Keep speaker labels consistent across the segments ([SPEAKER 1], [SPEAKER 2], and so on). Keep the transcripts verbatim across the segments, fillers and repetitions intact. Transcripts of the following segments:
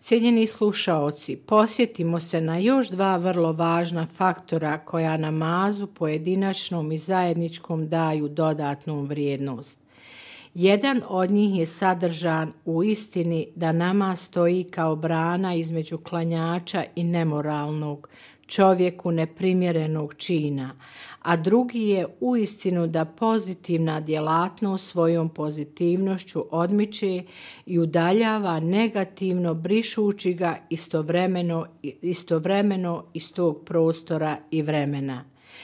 [SPEAKER 1] Cijenjeni slušaoci, posjetimo se na još dva vrlo važna faktora koja namazu pojedinačnom i zajedničkom daju dodatnu vrijednost. Jedan od njih je sadržan u istini da namaz stoji kao brana između klanjača i nemoralnog, čovjeku neprimjerenog čina, a drugi je uistinu da pozitivna djelatnost svojom pozitivnošću odmiče i udaljava negativno brišući ga istovremeno, istovremeno iz tog prostora i vremena.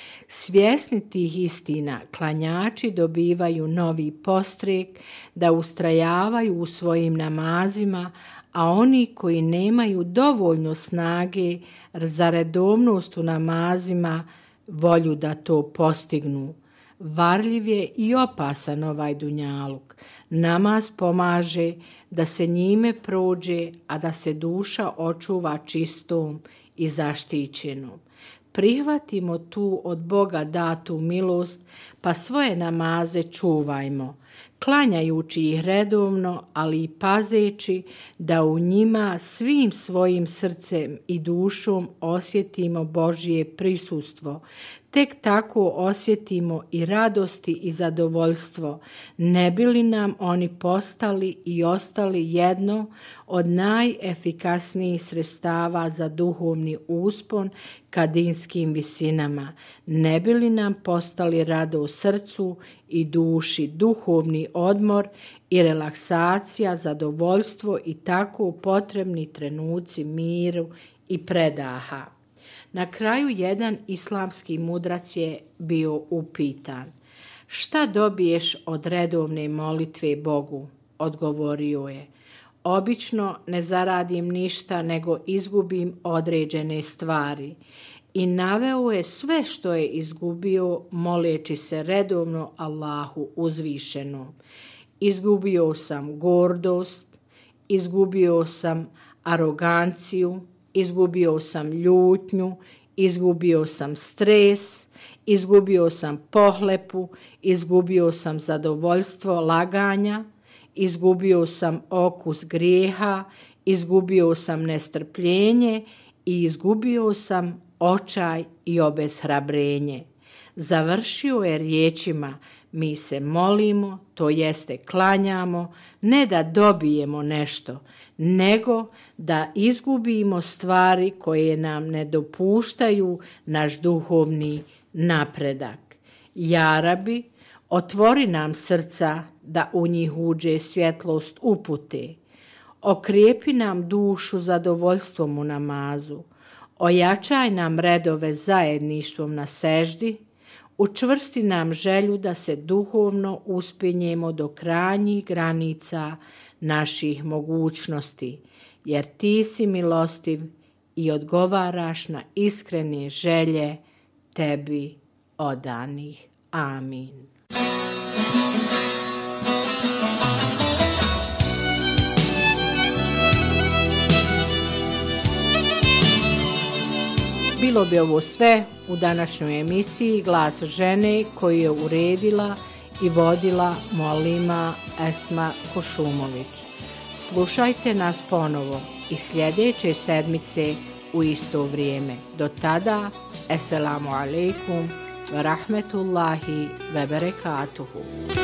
[SPEAKER 1] Svjesni tih istina, klanjači dobivaju novi podstrek da ustrajavaju u svojim namazima, a oni koji nemaju dovoljno snage za redovnost u namazima, volju da to postignu. Varljiv je i opasan ovaj dunjaluk. Namaz pomaže da se njime prođe, a da se duša očuva čistom i zaštićenom. Prihvatimo tu od Boga datu milost, pa svoje namaze čuvajmo, klanjajući ih redovno, ali i pazeći da u njima svim svojim srcem i dušom osjetimo Božje prisustvo. Tek tako osjetimo i radosti i zadovoljstvo, ne bi li nam oni postali i ostali jedno od najefikasnijih sredstava za duhovni uspon ka dinskim visinama, ne bi li nam postali rado u srcu i duši, duhovni odmor i relaksacija, zadovoljstvo i tako potrebni trenuci miru i predaha. Na kraju jedan islamski mudrac je bio upitan: šta dobiješ od redovne molitve Bogu? Odgovorio je: obično ne zaradim ništa, nego izgubim određene stvari. I naveo je sve što je izgubio moleći se redovno Allahu uzvišenom. Izgubio sam gordost, izgubio sam aroganciju, izgubio sam ljutnju, izgubio sam stres, izgubio sam pohlepu, izgubio sam zadovoljstvo laganja, izgubio sam okus grijeha, izgubio sam nestrpljenje i izgubio sam očaj i obeshrabrenje. Završio je riječima: mi se molimo, to jeste klanjamo, ne da dobijemo nešto, nego da izgubimo stvari koje nam ne dopuštaju naš duhovni napredak. Ja Rabi, otvori nam srca da u njih uđe svjetlost upute. Okrijepi nam dušu zadovoljstvom u namazu. Ojačaj nam redove zajedništvom na seždi. Učvrsti nam želju da se duhovno uspinjemo do krajnjih granica naših mogućnosti, jer ti si milostiv i odgovaraš na iskrene želje tebi odanih. Amin. Bilo bi ovo sve u današnjoj emisiji Glas žene koju je uredila i vodila Mualima Esma Košumović. Slušajte nas ponovo i sljedeće sedmice u isto vrijeme. Do tada, Esselamu alaikum wa rahmetullahi wa barakatuhu.